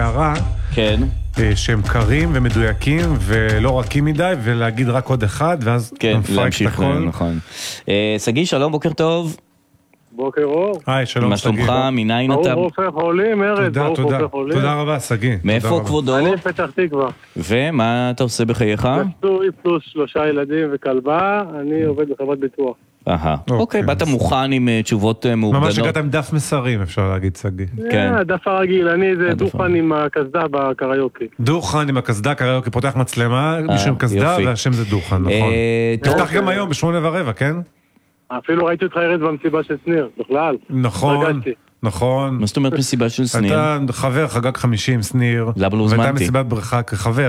הערה. כן. שהם קרים ומדויקים ולא רכים מדי, ולהגיד רק עוד אחד, ואז נפרק את הכל. נכון. סגי, שלום, בוקר טוב. בוקר אור. היי, שלום, מה שלומך, מניין אתה? ברוך רופא חולים, ארץ, ברוך רופא חולים. תודה רבה, סגי. מאיפה כבודו? אני פתח תקווה. ומה אתה עושה בחייך? נשוי פלוס 3 ילדים וכלבה, אני עובד בחברת ביטוח. אוקיי, באת מוכן עם תשובות מאורגנות. ממש הגעת עם דף מסרים, אפשר להגיד, סגי. דף הרגיל, אני זה דוכן עם הקסדה בקריוקי. דוכן עם הקסדה, קריוקי, פותח מצלמה, בשם קסדה, והשם זה דוכן, נכון. תפתח גם היום ב8:15, כן? אפילו ראיתי אותך ירד במסיבה של שניר, בכלל. נכון, נכון. מה זאת אומרת מסיבה של שניר? אתה חבר, חגג 50, שניר. למה לא הוזמנתי? והייתה מסיבת בריכה כחבר.